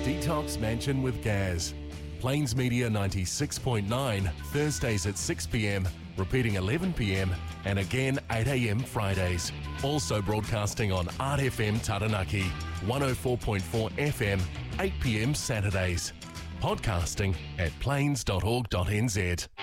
Detox Mansion with Gaz. Plains Media 96.9, Thursdays at 6 p.m, repeating 11 p.m, and again 8 a.m. Fridays. Also broadcasting on Art FM Taranaki, 104.4 FM, 8 p.m. Saturdays. Podcasting at plains.org.nz.